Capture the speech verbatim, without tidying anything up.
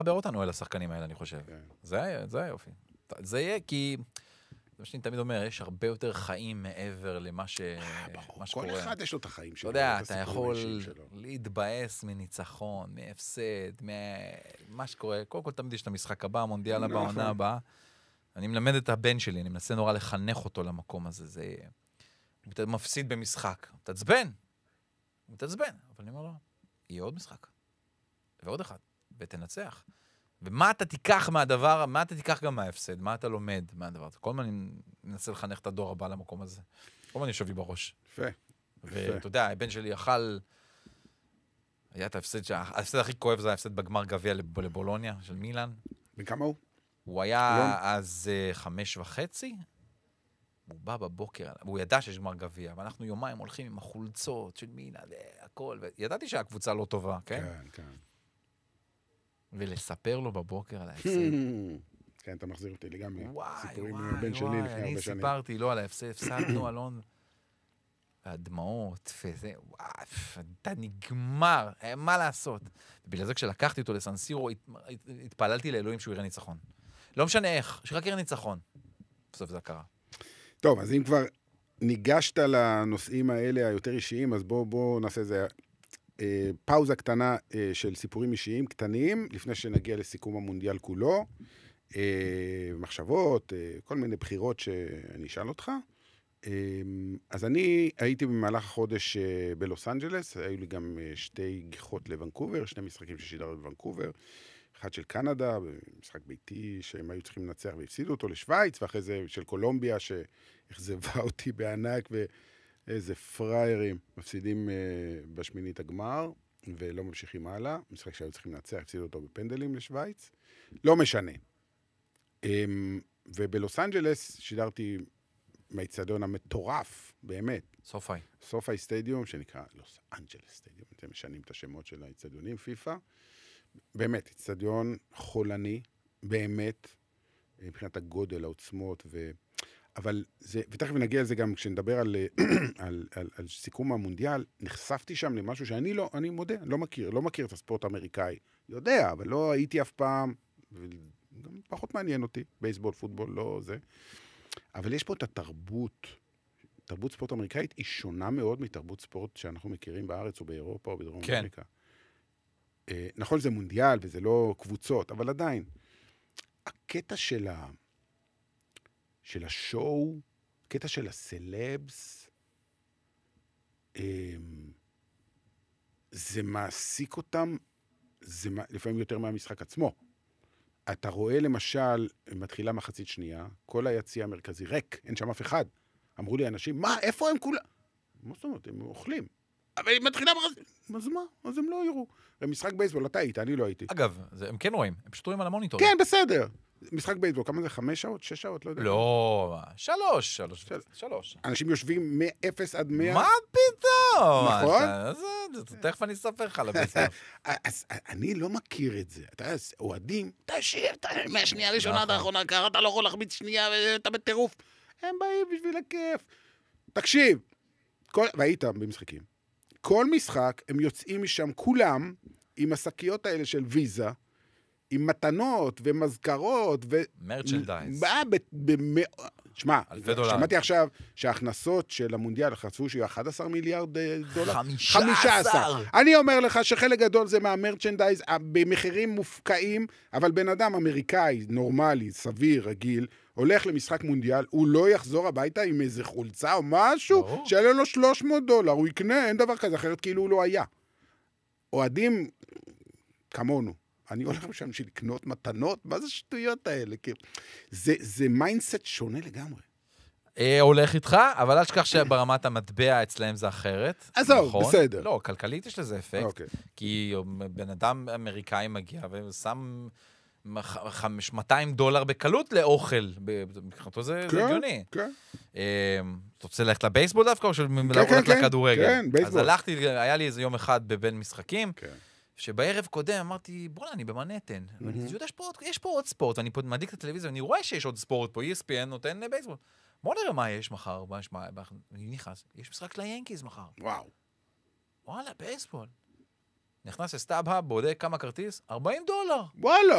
לחבר אותנו אל השחקנים האלה, אני חושב. זה היה, זה היה יופי. זה יהיה כי, זה מה שאני תמיד אומר, יש הרבה יותר חיים מעבר למה ש... מה שקורה. כל אחד יש לו את החיים שלו. אתה יודע, אתה יכול להתבאס מניצחון, מהפסד, מה שקורה. קודם כל תמיד יש את המשחק הבא, המונדיאל הבא, העונה הבאה. אני מלמד את הבן שלי, אני מנסה נורא לחנך אותו למקום הזה. זה... הוא מפסיד במשחק. הוא תעצבן. הוא תעצבן. אבל אני אומר לו, יהיה עוד משחק. ועוד אחד. ותנצח. ומה אתה תיקח מהדבר, מה אתה תיקח גם מההפסד? מה אתה לומד מהדבר? כל הזמן אני מנסה לחנך את הדור הבא למקום הזה. כל הזמן יושב לי בראש. יפה. ואתה יודע, הבן שלי אכל... היה את ההפסד, ההפסד הכי כואב זה ההפסד בגמר גביע לבולוניה, של מילאן. וכמה הוא? הוא היה אז חמש וחצי. הוא בא בבוקר, הוא ידע שיש גמר גביע, ואנחנו יומיים הולכים עם החולצות של מילאן, הכל, וידעתי שהקבוצה לא טובה, כן? כן, כן. ולספר לו בבוקר על ההפסד. כן, אתה מחזיר אותי לגמרי. סיפורים מהבן שלי לפני הרבה שנים. אני סיפרתי לו על ההפסד, הפסדנו אלון, הדמעות, וזה, וואו, אתה נגמר, מה לעשות? ובגלל זה כשלקחתי אותו לסנסירו, התפללתי לאלוהים שהוא יראה ניצחון. לא משנה איך, שרק יראה ניצחון. בסוף זה קרה. טוב, אז אם כבר ניגשת לנושאים האלה היותר אישיים, אז בואו בוא נעשה איזה אה, פאוזה קטנה אה, של סיפורים אישיים קטנים, לפני שנגיע לסיכום המונדיאל כולו, אה, מחשבות, אה, כל מיני בחירות שאני אשאל אותך. אה, אז אני הייתי במהלך החודש אה, בלוס אנג'לס, היו לי גם אה, שתי גיחות לוונקובר, שני משחקים ששידרנו בוונקובר, אחד של קנדה, משחק ביתי שהם היו צריכים לנצח והפסידו אותו לשוויץ, ואחרי זה של קולומביה שהחזבה אותי בענק, ואיזה פריירים מפסידים בשמינית הגמר, ולא ממשיכים הלאה. משחק שהיו צריכים לנצח, הפסידו אותו בפנדלים לשוויץ. לא משנה. ובלוס אנג'לס שידרתי מהאצטדיון המטורף, באמת. סופאי. סופאי סטדיום, שנקרא לוס אנג'לס סטדיום. אתם משנים את השמות של האצטדיונים, פיפה. באמת, אצטדיון חולני, באמת, מבחינת הגודל, העוצמות, ו... אבל זה, ותכף נגיע לזה גם כשנדבר על, על, על, על סיכום המונדיאל, נחשפתי שם למשהו שאני לא, אני מודה, לא מכיר, לא מכיר את הספורט האמריקאי. יודע, אבל לא הייתי אף פעם, וגם פחות מעניין אותי, בייסבול, פוטבול, לא זה. אבל יש פה את התרבות, תרבות ספורט אמריקאית היא שונה מאוד מתרבות ספורט שאנחנו מכירים בארץ או באירופה או בדרום כן. אמריקה. נכון, זה מונדיאל וזה לא קבוצות, אבל עדיין, הקטע של, ה... של השואו, הקטע של הסלבס, זה מעסיק אותם, זה לפעמים יותר מהמשחק עצמו. אתה רואה למשל, מתחילה מחצית שנייה, כל היציע המרכזי ריק, אין שם אף אחד. אמרו לי אנשים, מה, איפה הם כולם? מה זאת אומרת, הם אוכלים. אבל היא מתחילה מחצית, אז מה? אז הם לא יראו. משחק בייסבול, אתה היית, אני לא הייתי. אגב, זה, הם כן רואים, הם פשוט רואים על המוניטור. כן, בסדר. משחק בייסבול, כמה זה? חמש שעות? שש שעות? לא יודע. לא, שלוש, שלוש, שלוש. אנשים יושבים מ-אפס עד מאה. מה פתאום? נכון? תכף אני אספר לך על הבייסבול. אז אני לא מכיר את זה. אתה יודע, אוהדים, תשאיר, מהשנייה הראשונה עד האחרונה, ככה אתה לא יכול להחמיץ שנייה ואתה בטירוף. הם באים בשביל הכיף. תקשיב, והיית במשחקים. כל משחק, הם יוצאים משם כולם עם השקיות האלה של ויזה, עם מתנות ומזכרות ו... מרצ'נדייז. שמע, שמעתי עכשיו שההכנסות של המונדיאל חשפו שיהיו אחד עשר מיליארד דולר. חמישה עשר. אני אומר לך שחלק גדול זה מהמרצ'נדייז במחירים מופקעים, אבל בן אדם אמריקאי, נורמלי, סביר, רגיל, הולך למשחק מונדיאל, הוא לא יחזור הביתה עם איזה חולצה או משהו, שיעלה לו שלוש מאות דולר, הוא יקנה, אין דבר כזה, אחרת כאילו הוא לא היה. אוהדים כמונו. אני הולך משם בשביל לקנות מתנות, מה זה שטויות האלה? זה, זה מיינדסט שונה לגמרי. הולך איתך, אבל אל תשכח שברמת המטבע אצלהם זה אחרת. אז זהו, בסדר. לא, כלכלית יש לזה אפקט, כי בן אדם אמריקאי מגיע ושם מאתיים דולר בקלות לאוכל, מבחינתו זה הגיוני. כן, כן. אתה רוצה ללכת לבייסבול דווקא, או ללכת לכדורגל? כן, בייסבול. אז הלכתי, היה לי איזה יום אחד בבין משחקים, כן. שבערב קודם אמרתי, בוא אני במנהטן, ואני יודע, יש פה עוד ספורט, ואני פה מדליק את הטלוויזיה, ואני רואה שיש עוד ספורט פה, E S P N נותן בייסבול. בוא נראה מה יש מחר, אני נכנס, יש משחק ליאנקיז מחר. וואו. וואלה, בייסבול. נכנס לסטאב-האב, בודק כמה כרטיס, ארבעים דולר. וואלה.